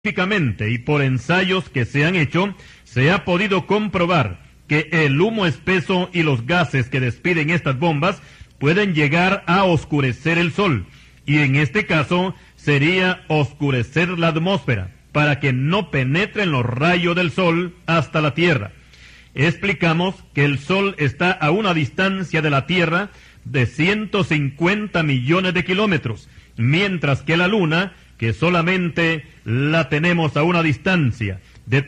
Científicamente y por ensayos que se han hecho, se ha podido comprobar que el humo espeso y los gases que despiden estas bombas pueden llegar a oscurecer el Sol, y en este caso sería oscurecer la atmósfera, para que no penetren los rayos del Sol hasta la Tierra. Explicamos que el Sol está a una distancia de la Tierra de 150 millones de kilómetros, mientras que la Luna, que solamente la tenemos a una distancia de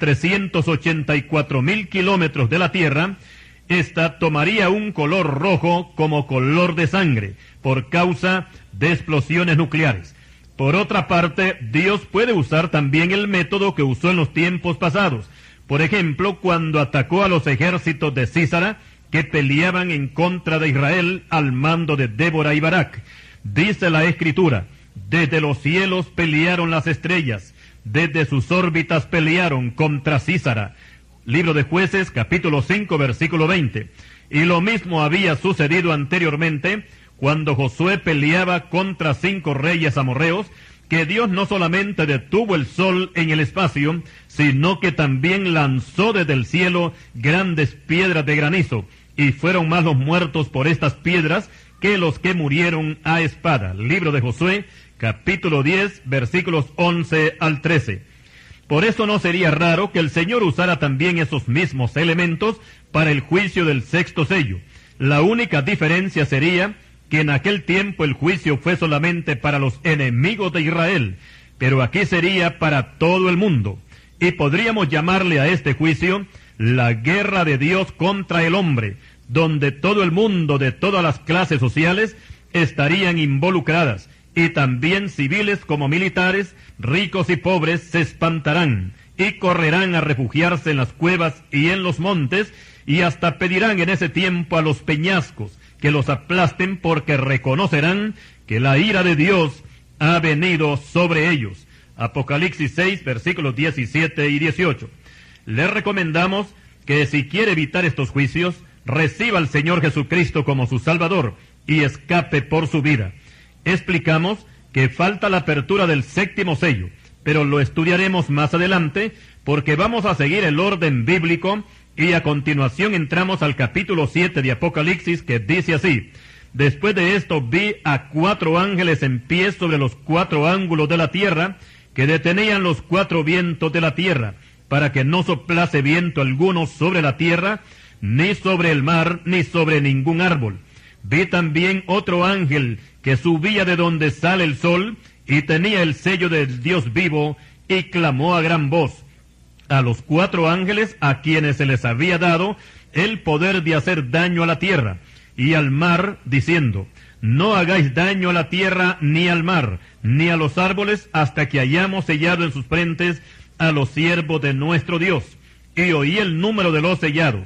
384.000 kilómetros de la Tierra, esta tomaría un color rojo como color de sangre, por causa de explosiones nucleares. Por otra parte, Dios puede usar también el método que usó en los tiempos pasados. Por ejemplo, cuando atacó a los ejércitos de Sísara, que peleaban en contra de Israel al mando de Débora y Barak. Dice la Escritura: desde los cielos pelearon las estrellas, desde sus órbitas pelearon contra Sísara. Libro de Jueces, capítulo 5, versículo 20. Y lo mismo había sucedido anteriormente, cuando Josué peleaba contra 5 reyes amorreos, que Dios no solamente detuvo el sol en el espacio, sino que también lanzó desde el cielo grandes piedras de granizo, y fueron más los muertos por estas piedras que los que murieron a espada. Libro de Josué, capítulo 10, versículos 11 al 13. Por eso no sería raro que el Señor usara también esos mismos elementos para el juicio del 6º sello. La única diferencia sería que en aquel tiempo el juicio fue solamente para los enemigos de Israel, pero aquí sería para todo el mundo. Y podríamos llamarle a este juicio la guerra de Dios contra el hombre, donde todo el mundo de todas las clases sociales estarían involucradas, y también civiles como militares, ricos y pobres se espantarán, y correrán a refugiarse en las cuevas y en los montes, y hasta pedirán en ese tiempo a los peñascos que los aplasten, porque reconocerán que la ira de Dios ha venido sobre ellos. Apocalipsis 6, versículos 17 y 18. Le recomendamos que si quiere evitar estos juicios, reciba al Señor Jesucristo como su Salvador y escape por su vida. Explicamos que falta la apertura del 7º sello, pero lo estudiaremos más adelante, porque vamos a seguir el orden bíblico, y a continuación entramos al capítulo 7 de Apocalipsis, que dice así: después de esto vi a 4 ángeles en pie sobre los 4 ángulos de la tierra, que detenían los 4 vientos de la tierra, para que no soplase viento alguno sobre la tierra, ni sobre el mar, ni sobre ningún árbol. Vi también otro ángel que subía de donde sale el sol, y tenía el sello del Dios vivo, y clamó a gran voz a los 4 ángeles a quienes se les había dado el poder de hacer daño a la tierra y al mar, diciendo: no hagáis daño a la tierra, ni al mar, ni a los árboles, hasta que hayamos sellado en sus frentes a los siervos de nuestro Dios. Y oí el número de los sellados,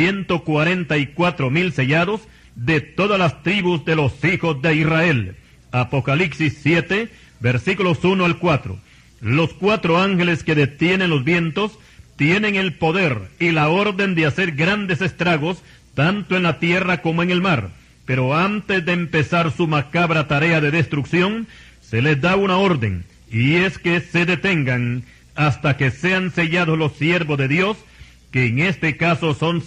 144.000 sellados, de todas las tribus de los hijos de Israel. Apocalipsis 7, versículos 1 al 4. Los 4 ángeles que detienen los vientos tienen el poder y la orden de hacer grandes estragos, tanto en la tierra como en el mar. Pero antes de empezar su macabra tarea de destrucción, se les da una orden, y es que se detengan hasta que sean sellados los siervos de Dios, que en este caso son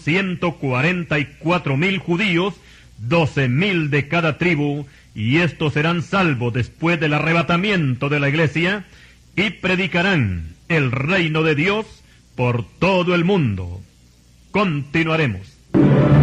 144.000 judíos, 12.000 de cada tribu, y estos serán salvos después del arrebatamiento de la iglesia, y predicarán el reino de Dios por todo el mundo. Continuaremos.